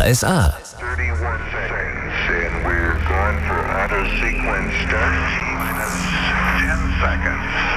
USA. 31 seconds, and we're going for auto sequence start. 10 seconds.